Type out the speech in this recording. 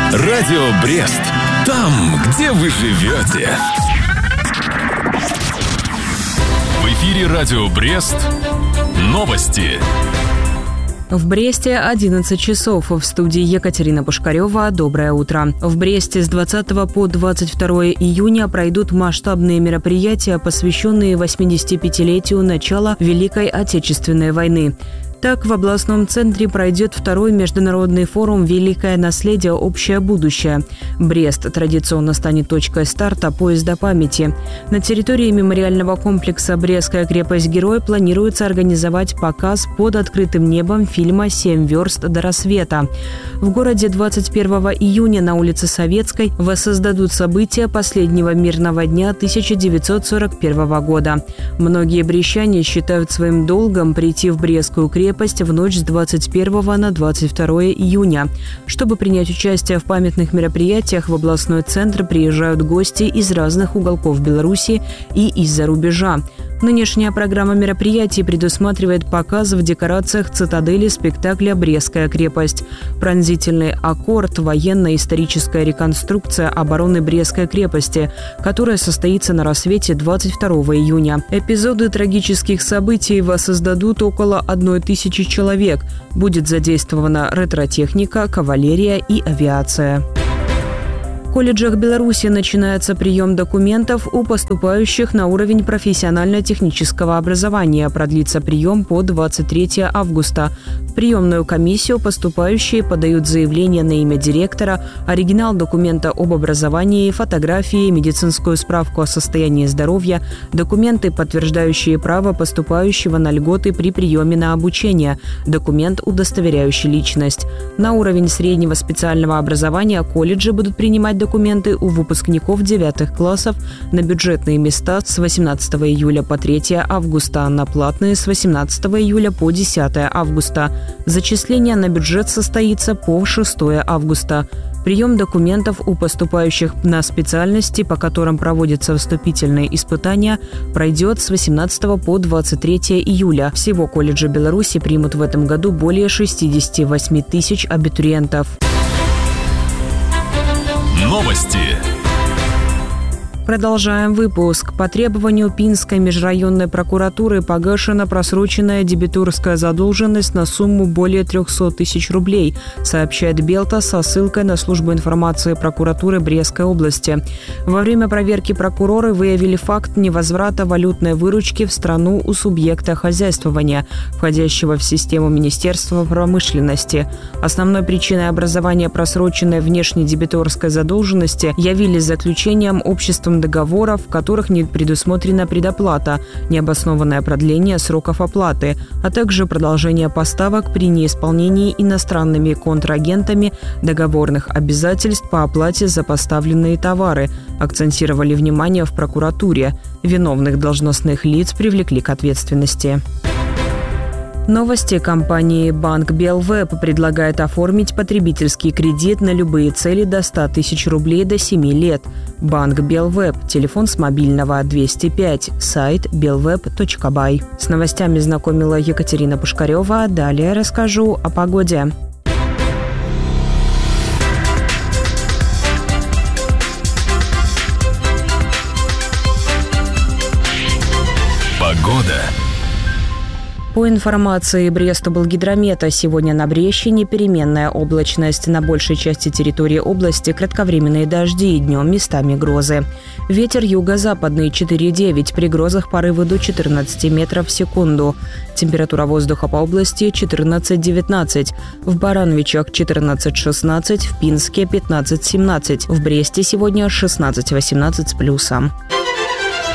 Радио Брест. Там, где вы живете. В эфире Радио Брест. Новости. В Бресте 11 часов. В студии Екатерина Пушкарева. Доброе утро. В Бресте с 20 по 22 июня пройдут масштабные мероприятия, посвященные 85-летию начала Великой Отечественной войны. Так, в областном центре пройдет второй международный форум «Великое наследие. Общее будущее». Брест традиционно станет точкой старта поезда памяти. На территории мемориального комплекса «Брестская крепость-герой» планируется организовать показ под открытым небом фильма «7 верст до рассвета». В городе 21 июня на улице Советской воссоздадут события последнего мирного дня 1941 года. Многие брестчане считают своим долгом прийти в Брестскую крепость в ночь с 21 на 22 июня. Чтобы принять участие в памятных мероприятиях, в областной центр приезжают гости из разных уголков Беларуси и из-за рубежа. Нынешняя программа мероприятий предусматривает показ в декорациях цитадели спектакля «Брестская крепость», пронзительный аккорд, военно-историческая реконструкция обороны Брестской крепости, которая состоится на рассвете 22 июня. Эпизоды трагических событий воссоздадут около 1000 человек. Будет задействована ретротехника, кавалерия и авиация. В колледжах Беларуси начинается прием документов у поступающих на уровень профессионально-технического образования. Продлится прием по 23 августа. В приемную комиссию поступающие подают заявление на имя директора, оригинал документа об образовании, фотографии, медицинскую справку о состоянии здоровья, документы, подтверждающие право поступающего на льготы при приеме на обучение, документ, удостоверяющий личность. На уровень среднего специального образования колледжи будут принимать документы у выпускников 9 классов на бюджетные места с 18 июля по 3 августа, на платные с 18 июля по 10 августа. Зачисление на бюджет состоится по 6 августа. Прием документов у поступающих на специальности, по которым проводятся вступительные испытания, пройдет с 18 по 23 июля. Всего колледжи Беларуси примут в этом году более 68 тысяч абитуриентов. Новости. Продолжаем выпуск. По требованию Пинской межрайонной прокуратуры погашена просроченная дебиторская задолженность на сумму более 300 тысяч рублей, сообщает Белта со ссылкой на службу информации прокуратуры Брестской области. Во время проверки прокуроры выявили факт невозврата валютной выручки в страну у субъекта хозяйствования, входящего в систему Министерства промышленности. Основной причиной образования просроченной внешней дебиторской задолженности явились заключением обществом договоров, в которых не предусмотрена предоплата, необоснованное продление сроков оплаты, а также продолжение поставок при неисполнении иностранными контрагентами договорных обязательств по оплате за поставленные товары, акцентировали внимание в прокуратуре. Виновных должностных лиц привлекли к ответственности. Новости компании «Банк Белвеб» предлагает оформить потребительский кредит на любые цели до 100 тысяч рублей до 7 лет. Банк Белвеб. Телефон с мобильного 205. Сайт belweb.by. С новостями знакомила Екатерина Пушкарева. Далее расскажу о погоде. Погода. По информации Брестоблгидромета, сегодня на Брещине переменная облачность. На большей части территории области кратковременные дожди, днем местами грозы. Ветер юго-западный 4,9, при грозах порывы до 14 метров в секунду. Температура воздуха по области 14-19. В Барановичах 14-16, в Пинске 15-17. В Бресте сегодня 16-18 с плюсом.